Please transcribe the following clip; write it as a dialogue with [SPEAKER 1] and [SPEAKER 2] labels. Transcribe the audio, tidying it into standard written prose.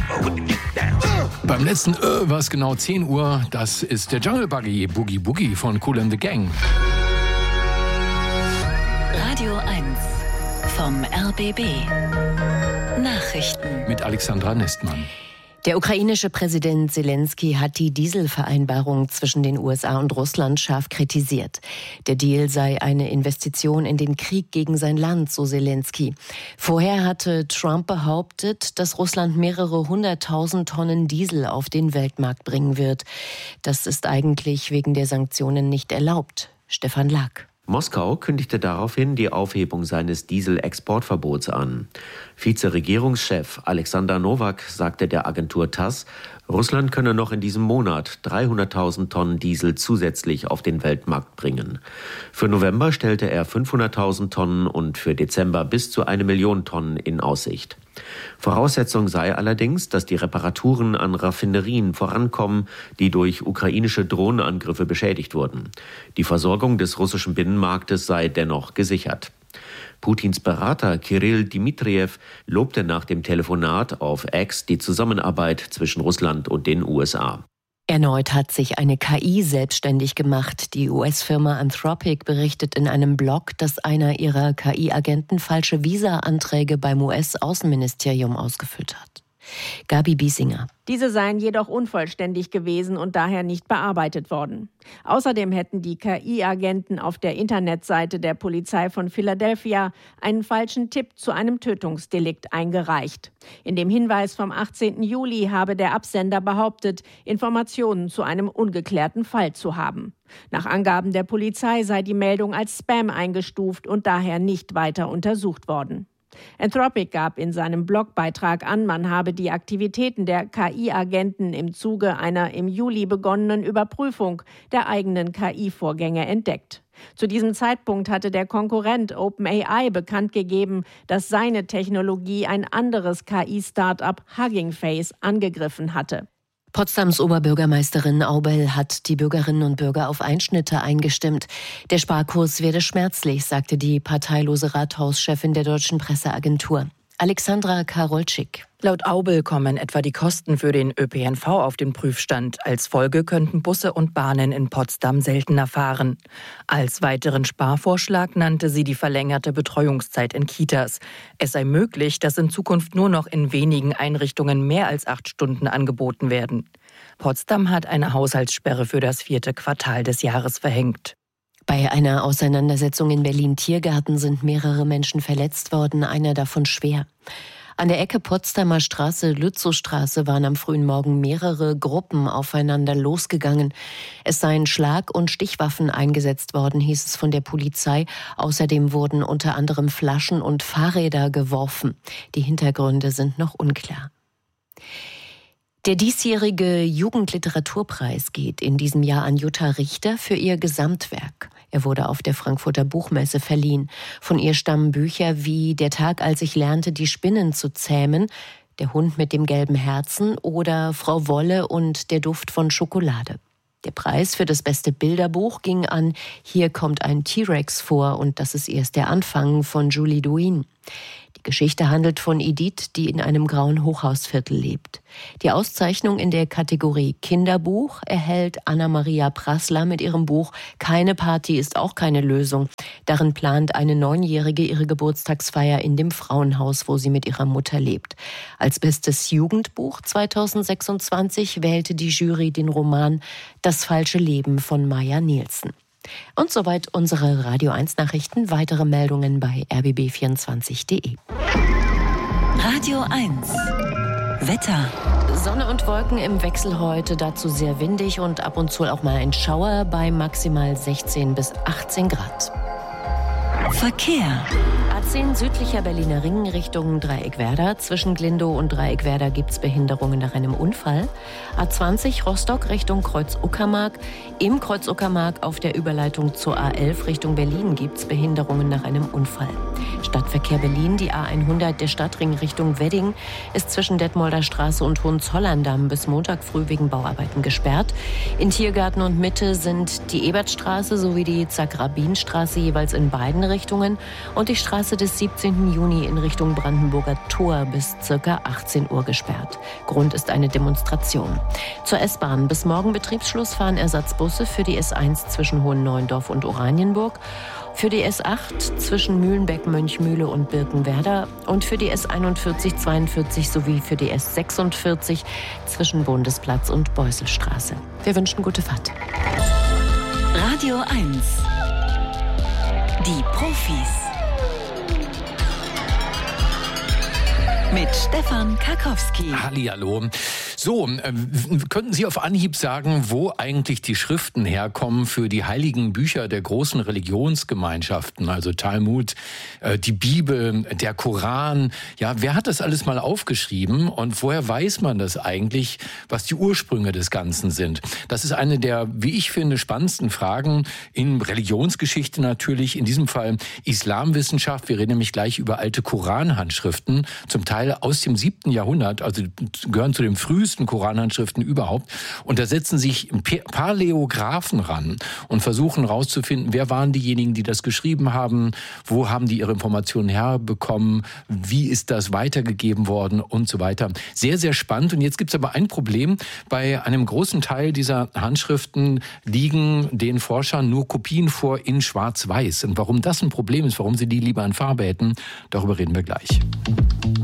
[SPEAKER 1] Beim letzten war es genau 10 Uhr. Das ist der Jungle Buggy, Boogie Boogie von Kool and the Gang.
[SPEAKER 2] Radio 1 vom RBB. Nachrichten
[SPEAKER 1] Mit Alexandra Nestmann.
[SPEAKER 3] Der ukrainische Präsident Selenskyj hat die Dieselvereinbarung zwischen den USA und Russland scharf kritisiert. Der Deal sei eine Investition in den Krieg gegen sein Land, so Selenskyj. Vorher hatte Trump behauptet, dass Russland mehrere 100.000 Tonnen Diesel auf den Weltmarkt bringen wird. Das ist eigentlich wegen der Sanktionen nicht erlaubt. Stefan Lack.
[SPEAKER 4] Moskau kündigte daraufhin die Aufhebung seines Dieselexportverbots an. Vizeregierungschef Alexander Nowak sagte der Agentur TASS, Russland könne noch in diesem Monat 300.000 Tonnen Diesel zusätzlich auf den Weltmarkt bringen. Für November stellte er 500.000 Tonnen und für Dezember bis zu 1 Million Tonnen in Aussicht. Voraussetzung sei allerdings, dass die Reparaturen an Raffinerien vorankommen, die durch ukrainische Drohnenangriffe beschädigt wurden. Die Versorgung des russischen Binnenmarktes sei dennoch gesichert. Putins Berater Kirill Dmitrijew lobte nach dem Telefonat auf X die Zusammenarbeit zwischen Russland und den USA.
[SPEAKER 3] Erneut hat sich eine KI selbstständig gemacht. Die US-Firma Anthropic berichtet in einem Blog, dass einer ihrer KI-Agenten falsche Visa-Anträge beim US-Außenministerium ausgefüllt hat. Gabi Biesinger.
[SPEAKER 5] Diese seien jedoch unvollständig gewesen und daher nicht bearbeitet worden. Außerdem hätten die KI-Agenten auf der Internetseite der Polizei von Philadelphia einen falschen Tipp zu einem Tötungsdelikt eingereicht. In dem Hinweis vom 18. Juli habe der Absender behauptet, Informationen zu einem ungeklärten Fall zu haben. Nach Angaben der Polizei sei die Meldung als Spam eingestuft und daher nicht weiter untersucht worden. Anthropic gab in seinem Blogbeitrag an, man habe die Aktivitäten der KI-Agenten im Zuge einer im Juli begonnenen Überprüfung der eigenen KI-Vorgänge entdeckt. Zu diesem Zeitpunkt hatte der Konkurrent OpenAI bekannt gegeben, dass seine Technologie ein anderes KI-Startup Hugging Face angegriffen hatte.
[SPEAKER 3] Potsdams Oberbürgermeisterin Aubel hat die Bürgerinnen und Bürger auf Einschnitte eingestimmt. Der Sparkurs werde schmerzlich, sagte die parteilose Rathauschefin der Deutschen Presseagentur. Alexandra Karolczyk.
[SPEAKER 6] Laut Aubel kommen etwa die Kosten für den ÖPNV auf den Prüfstand. Als Folge könnten Busse und Bahnen in Potsdam seltener fahren. Als weiteren Sparvorschlag nannte sie die verlängerte Betreuungszeit in Kitas. Es sei möglich, dass in Zukunft nur noch in wenigen Einrichtungen mehr als 8 Stunden angeboten werden. Potsdam hat eine Haushaltssperre für das 4. Quartal des Jahres verhängt.
[SPEAKER 3] Bei einer Auseinandersetzung in Berlin-Tiergarten sind mehrere Menschen verletzt worden, einer davon schwer. An der Ecke Potsdamer Straße-Lützowstraße waren am frühen Morgen mehrere Gruppen aufeinander losgegangen. Es seien Schlag- und Stichwaffen eingesetzt worden, hieß es von der Polizei. Außerdem wurden unter anderem Flaschen und Fahrräder geworfen. Die Hintergründe sind noch unklar. Der diesjährige Jugendliteraturpreis geht in diesem Jahr an Jutta Richter für ihr Gesamtwerk. Er wurde auf der Frankfurter Buchmesse verliehen. Von ihr stammen Bücher wie Der Tag, als ich lernte, die Spinnen zu zähmen, Der Hund mit dem gelben Herzen oder Frau Wolle und der Duft von Schokolade. Der Preis für das beste Bilderbuch ging an Hier kommt ein T-Rex vor und das ist erst der Anfang von Julie Douin. Die Geschichte handelt von Edith, die in einem grauen Hochhausviertel lebt. Die Auszeichnung in der Kategorie Kinderbuch erhält Anna-Maria Prassler mit ihrem Buch Keine Party ist auch keine Lösung. Darin plant eine 9-Jährige ihre Geburtstagsfeier in dem Frauenhaus, wo sie mit ihrer Mutter lebt. Als bestes Jugendbuch 2026 wählte die Jury den Roman Das falsche Leben von Maja Nielsen. Und soweit unsere Radio 1 Nachrichten. Weitere Meldungen bei rbb24.de.
[SPEAKER 2] Radio 1 Wetter.
[SPEAKER 3] Sonne und Wolken im Wechsel heute, dazu sehr windig und ab und zu auch mal ein Schauer bei maximal 16 bis 18 Grad.
[SPEAKER 2] Verkehr.
[SPEAKER 3] A10 südlicher Berliner Ring Richtung Dreieckwerder. Zwischen Glindow und Dreieckwerder gibt es Behinderungen nach einem Unfall. A20 Rostock Richtung Kreuz-Uckermark. Im Kreuz-Uckermark auf der Überleitung zur A11 Richtung Berlin gibt es Behinderungen nach einem Unfall. Stadtverkehr Berlin, die A100 der Stadtring Richtung Wedding ist zwischen Detmolder Straße und Hohenzollern-Damm bis Montag früh wegen Bauarbeiten gesperrt. In Tiergarten und Mitte sind die Ebertstraße sowie die Zack-Rabin-Straße jeweils in beiden Richtungen und die Straße Straße des 17. Juni in Richtung Brandenburger Tor bis ca. 18 Uhr gesperrt. Grund ist eine Demonstration. Zur S-Bahn. Bis morgen Betriebsschluss fahren Ersatzbusse für die S1 zwischen Hohenneuendorf und Oranienburg, für die S8 zwischen Mühlenbeck, Mönchmühle und Birkenwerder und für die S41, 42 sowie für die S46 zwischen Bundesplatz und Beuselstraße. Wir wünschen gute Fahrt.
[SPEAKER 2] Radio 1. Die Profis. Mit Stefan Karkowski.
[SPEAKER 1] Hallihallo. So, könnten Sie auf Anhieb sagen, wo eigentlich die Schriften herkommen für die heiligen Bücher der großen Religionsgemeinschaften, also Talmud, die Bibel, der Koran? Ja, wer hat das alles mal aufgeschrieben und woher weiß man das eigentlich, was die Ursprünge des Ganzen sind? Das ist eine der, wie ich finde, spannendsten Fragen in Religionsgeschichte natürlich, in diesem Fall Islamwissenschaft. Wir reden nämlich gleich über alte Koranhandschriften, zum Teil aus dem 7. Jahrhundert, also gehören zu den frühesten Koranhandschriften überhaupt. Und da setzen sich Paläographen ran und versuchen herauszufinden, wer waren diejenigen, die das geschrieben haben, wo haben die ihre Informationen herbekommen, wie ist das weitergegeben worden und so weiter. Sehr, sehr spannend. Und jetzt gibt es aber ein Problem. Bei einem großen Teil dieser Handschriften liegen den Forschern nur Kopien vor in Schwarz-Weiß. Und warum das ein Problem ist, warum sie die lieber in Farbe hätten, darüber reden wir gleich.